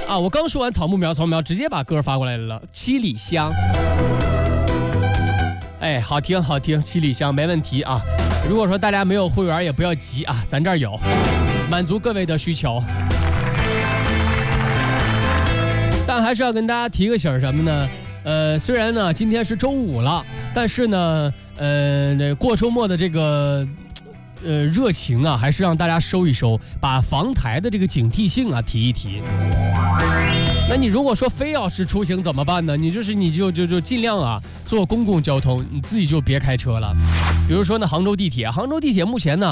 啊！我刚说完草木苗，直接把歌发过来了，七里香。哎，好听，七里香没问题啊。如果说大家没有会员也不要急啊，咱这儿有，满足各位的需求。但还是要跟大家提个醒什么呢？虽然呢今天是周五了，但是呢，过周末的这个热情啊，还是让大家收一收，把防台的这个警惕性啊提一提。那你如果说非要是出行怎么办呢？你就尽量啊坐公共交通，你自己就别开车了。比如说呢，杭州地铁目前呢